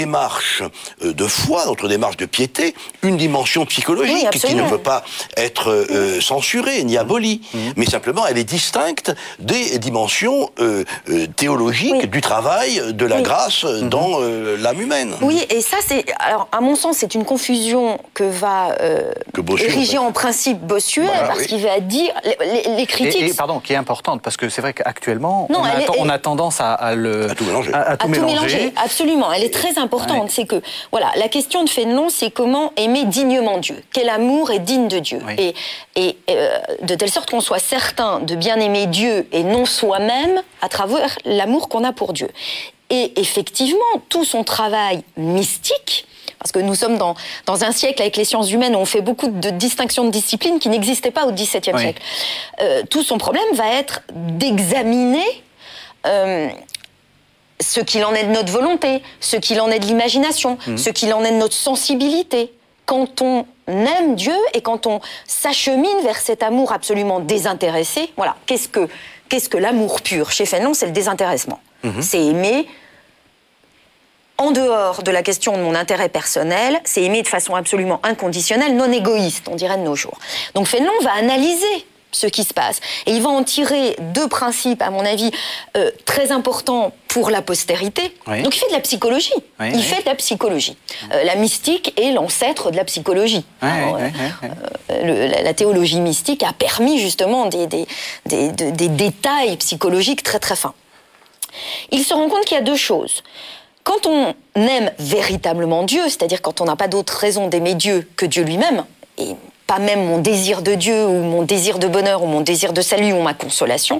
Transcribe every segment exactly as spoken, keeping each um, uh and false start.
démarche de foi, notre démarche de piété, une dimension psychologique oui, qui ne veut pas être euh, censurée ni abolie, mmh. mais simplement elle est distincte des dimensions euh, euh, théologiques oui. du travail, de la oui. grâce mmh. dans euh, l'âme humaine. Oui, et ça c'est, alors à mon sens, c'est une confusion que va euh, que Bossuet, ériger en, fait. en principe Bossuet, voilà, parce oui. qu'il va dire les, les, les critiques. Et, et pardon, qui est importante parce que c'est vrai qu'actuellement on, a, est, on a tendance à, à le à tout mélanger. À, à tout à mélanger. Tout mélanger. Absolument, elle est très importante. Ouais. C'est que voilà, la question de Fénelon, c'est comment aimer dignement Dieu. Quel amour est digne de Dieu. Oui. Et, et euh, de telle sorte qu'on soit certain de bien aimer Dieu et non soi-même à travers l'amour qu'on a pour Dieu. Et effectivement, tout son travail mystique, parce que nous sommes dans, dans un siècle avec les sciences humaines où on fait beaucoup de distinctions de disciplines qui n'existaient pas au dix-septième oui. siècle. Euh, tout son problème va être d'examiner euh, ce qu'il en est de notre volonté, ce qu'il en est de l'imagination, mmh. ce qu'il en est de notre sensibilité. Quand on aime Dieu et quand on s'achemine vers cet amour absolument désintéressé, voilà, qu'est-ce que, qu'est-ce que l'amour pur? Chez Fénelon, c'est le désintéressement. Mmh. C'est aimer en dehors de la question de mon intérêt personnel, c'est aimer de façon absolument inconditionnelle, non égoïste, on dirait de nos jours. Donc Fénelon va analyser ce qui se passe. Et il va en tirer deux principes, à mon avis, euh, très importants pour la postérité. Oui. Donc il fait de la psychologie. Oui, il oui. fait de la psychologie. Euh, la mystique est l'ancêtre de la psychologie. Oui, Alors, oui, oui, oui. Euh, le, la, la théologie mystique a permis justement des, des, des, des, des détails psychologiques très très fins. Il se rend compte qu'il y a deux choses. Quand on aime véritablement Dieu, c'est-à-dire quand on n'a pas d'autre raison d'aimer Dieu que Dieu lui-même, et pas même mon désir de Dieu, ou mon désir de bonheur, ou mon désir de salut, ou ma consolation.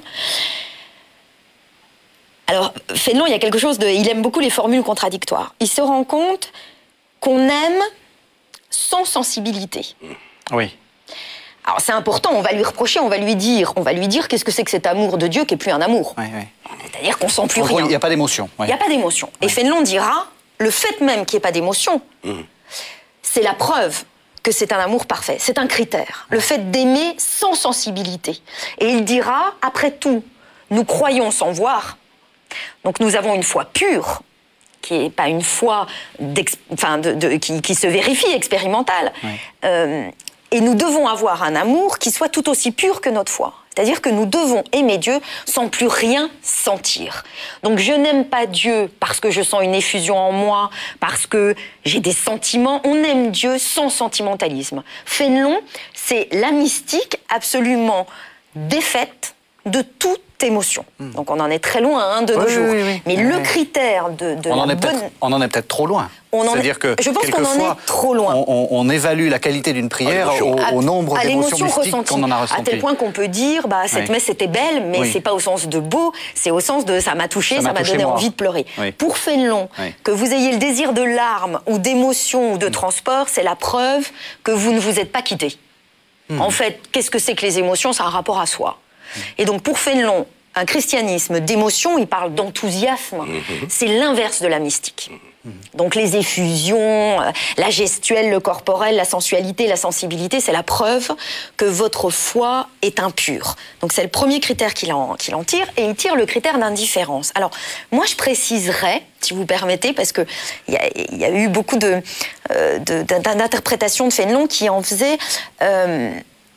Alors, Fénelon, il y a quelque chose de... Il aime beaucoup les formules contradictoires. Il se rend compte qu'on aime sans sensibilité. Oui. Alors, c'est important, on va lui reprocher, on va lui dire, on va lui dire qu'est-ce que c'est que cet amour de Dieu qui est plus un amour. Oui, oui. C'est-à-dire qu'on sent plus en rien. Il n'y a pas d'émotion. Il n'y a pas d'émotion. Oui. Et Fénelon dira, le fait même qu'il n'y ait pas d'émotion, mmh. c'est la preuve que c'est un amour parfait, c'est un critère. Le fait d'aimer sans sensibilité. Et il dira, après tout, nous croyons sans voir, donc nous avons une foi pure, qui n'est pas une foi enfin de, de, qui, qui se vérifie, expérimentale. Oui. Euh, et nous devons avoir un amour qui soit tout aussi pur que notre foi. C'est-à-dire que nous devons aimer Dieu sans plus rien sentir. Donc je n'aime pas Dieu parce que je sens une effusion en moi, parce que j'ai des sentiments. On aime Dieu sans sentimentalisme. Fénelon, c'est la mystique absolument défaite de toute émotion. Mmh. Donc on en est très loin hein, de oui, nos jours. Oui, oui. Mais oui, le oui. critère de, de on, la en est bonne... on en est peut-être trop loin. C'est-à-dire que je pense qu'on en est trop loin. On, on, on évalue la qualité d'une prière au, au nombre d'émotions mystiques qu'on en a ressenties. À tel point qu'on peut dire, bah, cette oui. messe était belle, mais oui. c'est pas au sens de beau, c'est au sens de ça m'a touché, ça m'a donné moi. envie de pleurer. Oui. Pour Fénelon, oui. que vous ayez le désir de larmes ou d'émotion ou de mmh. transport, c'est la preuve que vous ne vous êtes pas quittés. Mmh. En fait, qu'est-ce que c'est que les émotions? C'est un rapport à soi. Mmh. Et donc pour Fénelon, un christianisme d'émotion, il parle d'enthousiasme, mmh. c'est l'inverse de la mystique. Mmh. Donc les effusions, la gestuelle, le corporel, la sensualité, la sensibilité, c'est la preuve que votre foi est impure. Donc c'est le premier critère qu'il en, qu'il en tire, et il tire le critère d'indifférence. Alors moi je préciserais, si vous permettez, parce qu'il y, y a eu beaucoup de, euh, de, d'interprétations de Fénelon qui en faisaient... Euh,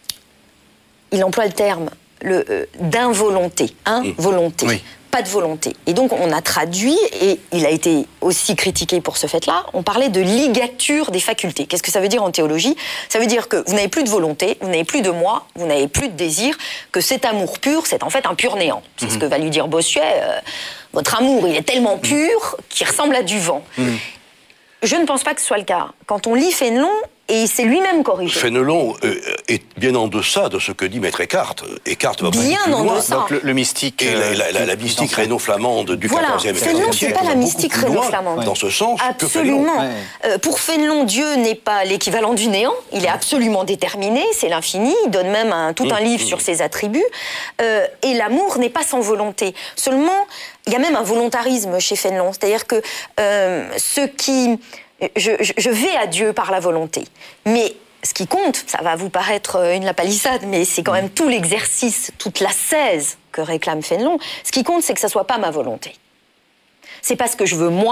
il emploie le terme le, euh, d'involonté, involonté. Oui. Pas de volonté. Et donc, on a traduit, et il a été aussi critiqué pour ce fait-là, on parlait de ligature des facultés. Qu'est-ce que ça veut dire en théologie? Ça veut dire que vous n'avez plus de volonté, vous n'avez plus de moi, vous n'avez plus de désir, que cet amour pur, c'est en fait un pur néant. C'est mmh. ce que va lui dire Bossuet. Euh, votre amour, il est tellement pur qu'il ressemble à du vent. Mmh. Je ne pense pas que ce soit le cas. Quand on lit Fénelon, et il s'est lui-même corrigé. Fénelon euh, est bien en deçà de ce que dit Maître Eckhart. Eckhart va bien plus en loin. deçà. Donc le, le mystique... Et la, la, la, la mystique rhéno-flamande du voilà. quatorzième et Fénelon, c'est pas la mystique rhéno-flamande. Dans ce sens absolument. que ouais. euh, Pour Fénelon, Dieu n'est pas l'équivalent du néant. Il est absolument déterminé, c'est l'infini. Il donne même un, tout un livre mmh. sur ses attributs. Euh, et l'amour n'est pas sans volonté. Seulement, il y a même un volontarisme chez Fénelon. C'est-à-dire que euh, ce qui... Je, je, je vais à Dieu par la volonté. Mais... ce qui compte, ça va vous paraître une lapalissade, mais c'est quand même tout l'exercice, toute l'ascèse que réclame Fénelon. Ce qui compte, c'est que ça soit pas ma volonté. C'est pas ce que je veux moi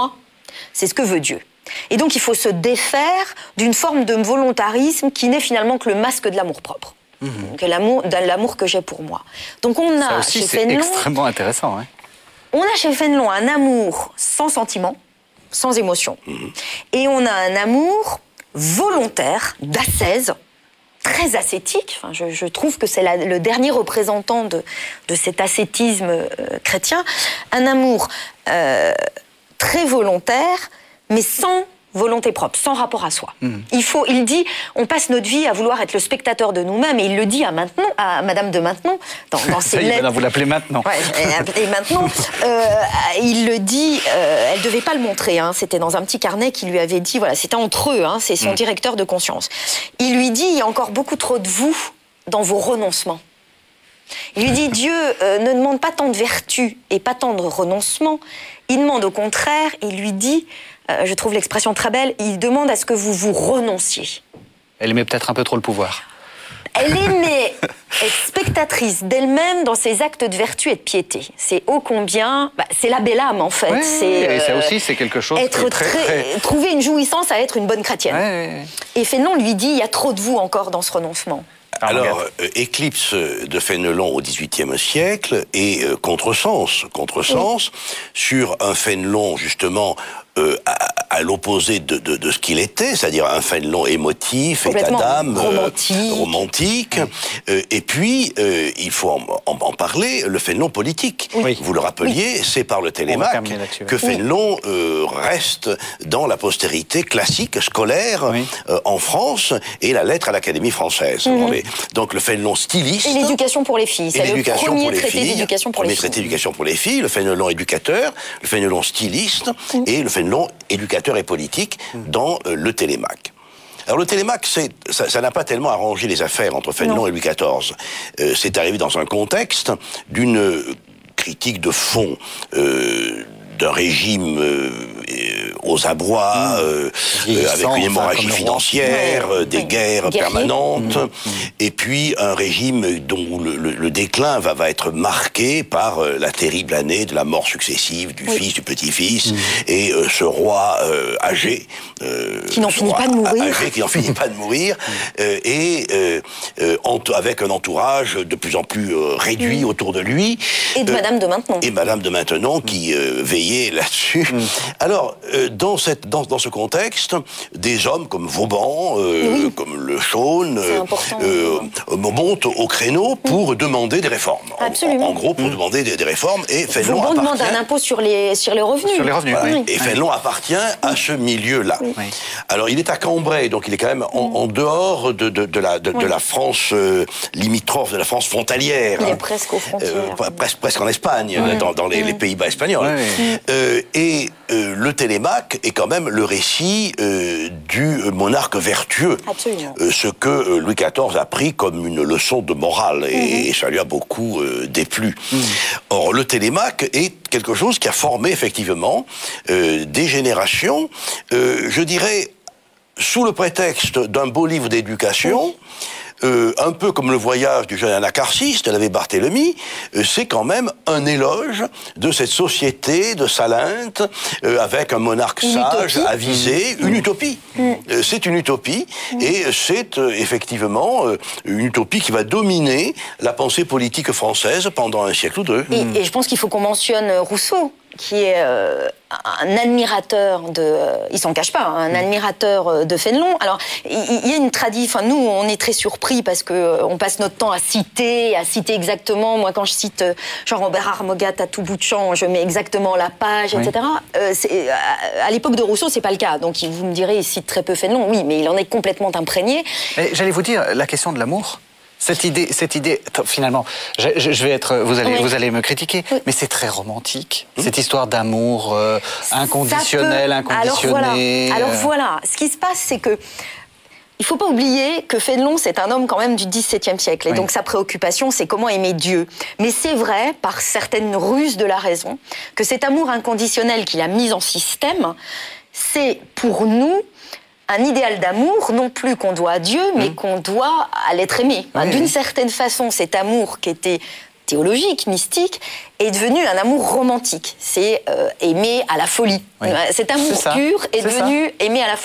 C'est ce que veut Dieu. Et donc il faut se défaire d'une forme de volontarisme qui n'est finalement que le masque de l'amour-propre. Mmh. Que l'amour, de l'amour que j'ai pour moi. Donc on a Ça aussi, chez c'est Fénelon, extrêmement intéressant. Hein. On a chez Fénelon un amour sans sentiment, sans émotion. Mmh. Et on a un amour volontaire, d'ascèse, très ascétique. Enfin, je, je trouve que c'est la, le dernier représentant de, de cet ascétisme euh, chrétien. Un amour euh, très volontaire, mais sans volonté propre, sans rapport à soi. Mmh. Il faut, il dit, on passe notre vie à vouloir être le spectateur de nous-mêmes, et il le dit à Maintenon, à Madame de Maintenon, dans, dans ses lettres. Maintenant, vous l'appelez Maintenon. Ouais, et, et maintenant, euh, il le dit, euh, elle devait pas le montrer, hein, c'était dans un petit carnet qu'il lui avait dit, voilà, c'était entre eux, hein, c'est son mmh. directeur de conscience. Il lui dit, il y a encore beaucoup trop de vous dans vos renoncements. Il lui dit, Dieu euh, ne demande pas tant de vertu et pas tant de renoncement, il demande au contraire, il lui dit, Euh, je trouve l'expression très belle, il demande à ce que vous vous renonciez. Elle aimait peut-être un peu trop le pouvoir. Elle aimait être spectatrice d'elle-même dans ses actes de vertu et de piété. C'est ô combien... Bah, c'est la belle âme, en fait. Ouais, c'est, et ça aussi, c'est quelque chose... Être très, très, très... Trouver une jouissance à être une bonne chrétienne. Ouais. Et Fénelon lui dit, il y a trop de vous encore dans ce renoncement. Alors, euh, Éclipse de Fénelon au dix-huitième siècle et euh, contresens, contresens oui. sur un Fénelon, justement, euh, à, à l'opposé de, de, de ce qu'il était, c'est-à-dire un Fénelon émotif, état d'âme, romantique, euh, romantique. Euh, et puis, euh, il faut en, en, en parler, le Fénelon politique. Oui. Vous le rappeliez, oui. c'est par le Télémaque que Fénelon euh, reste dans la postérité classique, scolaire, oui. euh, en France, et la lettre à l'Académie française. Mm-hmm. Donc le Fénelon styliste. Et l'éducation pour les filles. C'est le premier traité d'éducation pour les filles. Le premier traité d'éducation pour les filles, le Fénelon éducateur, le Fénelon styliste mmh. et le Fénelon éducateur et politique mmh. dans euh, le Télémaque. Alors le Télémaque, c'est, ça, ça n'a pas tellement arrangé les affaires entre Fénelon et Louis quatorze. Euh, c'est arrivé dans un contexte d'une critique de fond euh, d'un régime euh, aux abois, mmh. euh, euh, avec une hémorragie enfin, financière, ouais. des ouais. guerres Guerrier. permanentes, mmh. et puis un régime dont le, le, le déclin va, va être marqué par euh, la terrible année de la mort successive du oui. fils, du petit-fils, mmh. et euh, ce roi euh, âgé, euh, qui n'en finit pas de mourir, âgé, qui n'en finit pas de mourir, euh, et euh, euh, ent- avec un entourage de plus en plus euh, réduit mmh. autour de lui, et de euh, Madame de Maintenon, et Madame de Maintenon mmh. qui euh, veillait là-dessus. Mmh. Alors euh, dans, cette, dans, dans ce contexte, des hommes comme Vauban, euh, oui. comme Le Chaune, euh, euh, montent au créneau pour mmh. demander des réformes. Absolument. En, en gros, pour mmh. demander des, des réformes. Et Fénelon Vauban appartient... demande un impôt sur les, sur les revenus. Sur les revenus, voilà. oui. Et Fénelon appartient à ce milieu-là. Oui. Alors, il est à Cambrai, donc il est quand même en, en dehors de, de, de, la, de, oui. de la France euh, limitrophe, de la France frontalière. Il est presque aux frontières. Euh, presque, presque en Espagne, oui. dans, dans les, oui. les Pays-Bas espagnols. Oui. Euh, et euh, le Télémaque est quand même le récit euh, du monarque vertueux. Absolument. Euh, ce que euh, Louis quatorze a pris comme une leçon de morale, et, mm-hmm. et ça lui a beaucoup euh, déplu. Mm. Or, le Télémaque est quelque chose qui a formé effectivement euh, des générations, euh, je dirais, sous le prétexte d'un beau livre d'éducation. Oui. Euh, un peu comme le voyage du jeune anacharchiste de l'abbé Barthélemy, euh, c'est quand même un éloge de cette société de Salinte, euh, avec un monarque une sage, utopie. avisé, mmh. une utopie. Mmh. Euh, c'est une utopie, mmh. et c'est euh, effectivement euh, une utopie qui va dominer la pensée politique française pendant un siècle ou deux. Et, mmh. et je pense qu'il faut qu'on mentionne Rousseau, qui est euh, un admirateur de... Euh, il s'en cache pas, hein, un mmh. admirateur de Fénelon. Alors, il y, y a une tradition... Enfin, nous, on est très surpris parce qu'on euh, passe notre temps à citer, à citer exactement. Moi, quand je cite euh, Jean-Robert Armogat à tout bout de champ, je mets exactement la page, oui. et cetera. Euh, c'est, à, à l'époque de Rousseau, c'est pas le cas. Donc, vous me direz, il cite très peu Fénelon. Oui, mais il en est complètement imprégné. Mais j'allais vous dire, la question de l'amour... Cette idée, cette idée, finalement, je, je vais être, vous allez, oui. vous allez me critiquer, oui. mais c'est très romantique. Mmh. Cette histoire d'amour euh, inconditionnel, peut... inconditionné. Alors voilà. Alors voilà, ce qui se passe, c'est que il faut pas oublier que Fénelon, c'est un homme quand même du dix-septième siècle, et oui. donc sa préoccupation, c'est comment aimer Dieu. Mais c'est vrai, par certaines ruses de la raison, que cet amour inconditionnel qu'il a mis en système, c'est pour nous un idéal d'amour, non plus qu'on doit à Dieu, mais mmh. qu'on doit à l'être aimé. Enfin, oui, d'une oui. certaine façon, cet amour qui était théologique, mystique, est devenu un amour romantique. C'est euh, aimer à la folie. Oui. Cet amour pur est, est devenu ça. aimer à la folie.